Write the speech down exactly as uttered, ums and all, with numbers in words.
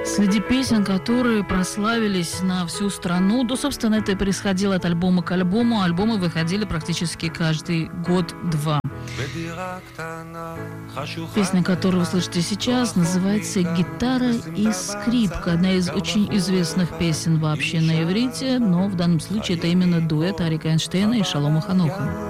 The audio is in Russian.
Среди песен, которые прославились на всю страну, да, собственно, это и происходило от альбома к альбому. Альбомы выходили практически каждый год-два. Песня, которую вы слышите сейчас, называется «Гитара и скрипка». Одна из очень известных песен вообще на иврите, но в данном случае это именно дуэт Арика Эйнштейна и Шалома Ханоха.